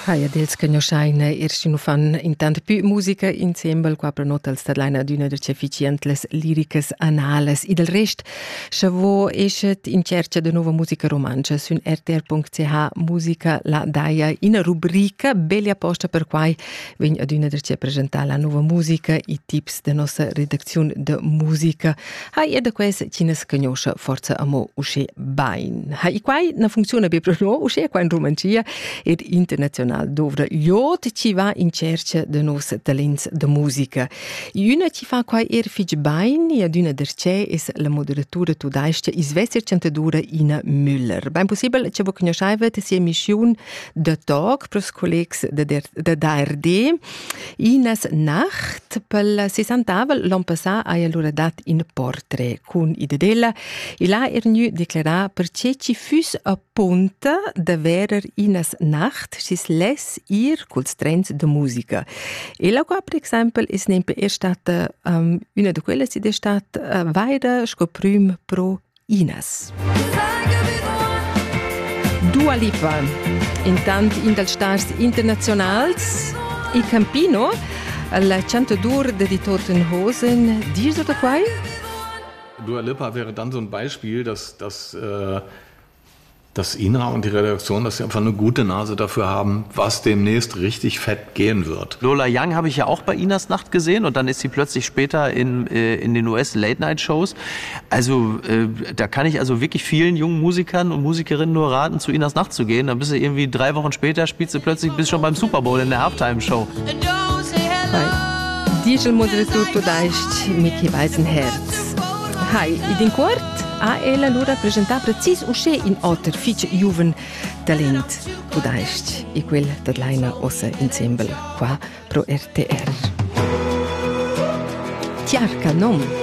Hai adels che nosciaina erstino fan intant più musica insieme qua per nota al stadlaina d'una der efficientes liricas anales e del rest chavo eschet in cerca de nova musica romancia sun rtr.ch musica la daia in rubrica belli apposta per quai vegn ad una der presentare la nova musica i tips de nostra redazione de musica hai da quais cines cagnoscia forza amo usce bain hai quai na funziona be pro no usce qua in romancia ed internazionale dovra gliot ci va in cerca de nos talents de musica. Una ci fa quai fig bain e ad una derce es la moderatura tudaisce is vesser centadura Ina Müller. Ben possibel ce vo conosceivet si emission de tag pros collegs de DARD Inas Nacht pel 60 l'an passà hai allora dat in portrait cun idedella e la nu declara perché ci fus a punta de verer Inas Nacht sis les ir culs trends de musica. E la qua, per exempel, es nempe stata una de quelle si de stat vaira scoprüm pro Inas. Dua Lipa, intant in dal stars internazionals e Campino, la Chantadur de die Toten Hosen, dir so da quai? Dua Lipa wäre dann so ein Beispiel, dass Ina und die Redaktion, dass sie einfach eine gute Nase dafür haben, was demnächst richtig fett gehen wird. Lola Young habe ich ja auch bei Inas Nacht gesehen und dann ist sie plötzlich später in den US-Late-Night-Shows. Also da kann ich also wirklich vielen jungen Musikern und Musikerinnen nur raten, zu Inas Nacht zu gehen. Dann bist du irgendwie 3 Wochen später, spielst du plötzlich, bist schon beim Super Bowl in der Halftime-Show. Hi. Diesel-Moderator tudaist Mickey Weisenherz. Hi, in quart a ella allora presenta precis usce in otter fitch juven talent tudaist e quel deadline ossa insieme qua pro RTR. Tiarca nom